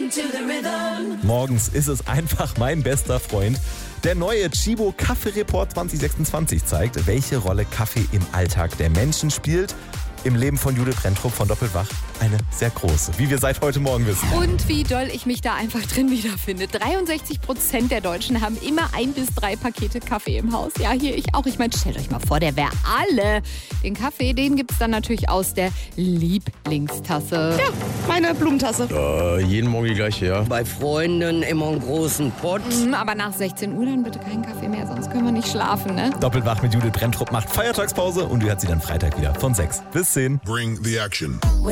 Morgens ist es einfach mein bester Freund. Der neue Chibo Kaffee-Report 2026 zeigt, welche Rolle Kaffee im Alltag der Menschen spielt. Im Leben von Judith Renntrup von Doppelwach eine sehr große, wie wir seit heute Morgen wissen. Und wie doll ich mich da einfach drin wiederfinde. 63% der Deutschen haben immer 1 bis 3 Pakete Kaffee im Haus. Ja, hier ich auch. Ich meine, stellt euch mal vor, der wäre alle. Den Kaffee, den gibt es dann natürlich aus der Lieblingstasse. Ja, meine Blumenttasse. Jeden Morgen die gleiche, ja. Bei Freunden immer einen großen Pott. Aber nach 16 Uhr dann bitte keinen Kaffee mehr, sonst können wir nicht schlafen, ne? Doppelwach mit Judith Renntrup macht Feiertagspause und du hört sie dann Freitag wieder von 6 bis 10. Bring the action.